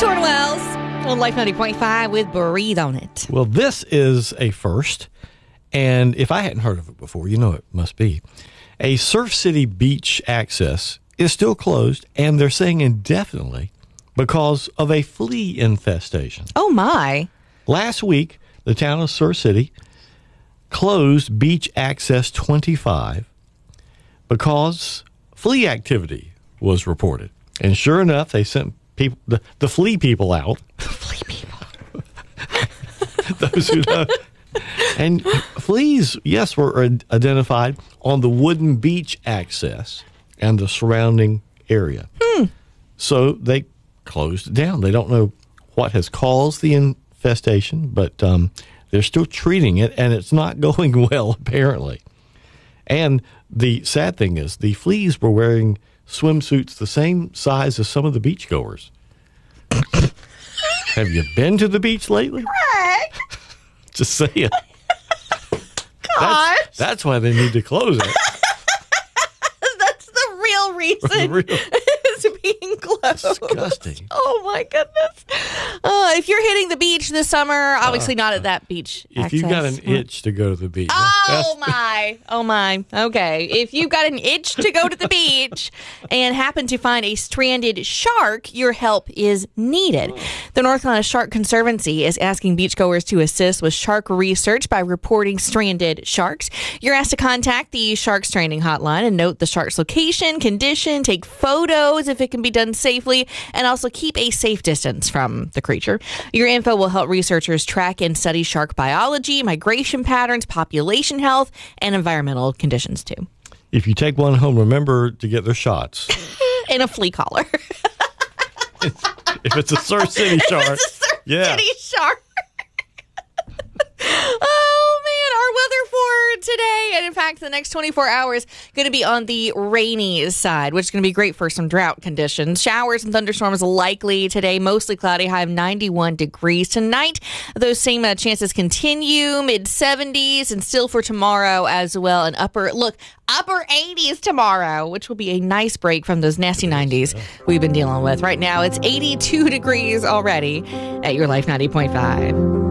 Storm Wells on Life 90.5 with Breathe on It. Well, this is a first, and if I hadn't heard of it before, you know it must be. A Surf City beach access is still closed, and they're saying indefinitely because of a flea infestation. Oh, my. Last week, the town of Surf City closed Beach Access 25 because flea activity was reported. And sure enough, they sent people, the flea people out. Flea people. Those who know. And fleas, yes, were identified on the wooden beach access and the surrounding area. So they closed it down. They don't know what has caused the infestation, but they're still treating it, and it's not going well, apparently. And the sad thing is, the fleas were wearing swimsuits the same size as some of the beachgoers. Have you been to the beach lately? Greg. Just saying. Gosh. That's why they need to close it. That's the real reason it's being closed. Disgusting. Oh, my goodness. If you're hitting the beach this summer, obviously not at that beach. If you've got an itch to go to the beach. Oh, my. Oh, my. Okay. If you've got an itch to go to the beach and happen to find a stranded shark, your help is needed. The North Carolina Shark Conservancy is asking beachgoers to assist with shark research by reporting stranded sharks. You're asked to contact the shark stranding hotline and note the shark's location, condition, take photos if it can be done safely, and also keep a safe distance from the creature. Your info will help researchers track and study shark biology, migration patterns, population health, and environmental conditions, too. If you take one home, remember to get their shots. And a flea collar. If it's a Surf City shark. It's a Surf City shark. Oh, man. Our weather for today, and in fact, the next 24 hours, going to be on the rainy side, which is going to be great for some drought conditions. Showers and thunderstorms likely today, mostly cloudy, high of 91 degrees. Tonight, those same chances continue, mid-70s, and still for tomorrow as well, and upper 80s tomorrow, which will be a nice break from those nasty 90s we've been dealing with. Right now, it's 82 degrees already at your Life 90.5.